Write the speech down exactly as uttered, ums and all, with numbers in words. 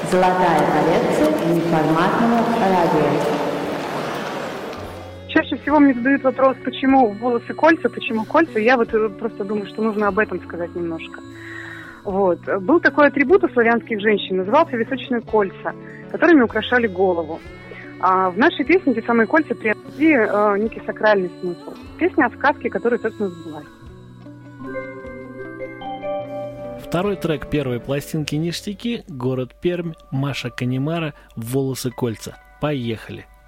Золотая коллекция неформатного радио. Чаще всего мне задают вопрос, почему волосы кольца, почему кольца. Я вот просто думаю, что нужно об этом сказать немножко. Вот. Был такой атрибут у славянских женщин, назывался височные кольца, которыми украшали голову. А в нашей песне эти самые кольца приобрели э, некий сакральный смысл. Песня о сказке, которая, собственно, сбылась. Второй трек первой пластинки «Ништяки», город Пермь, Маша Канемара, «Волосы кольца». Поехали!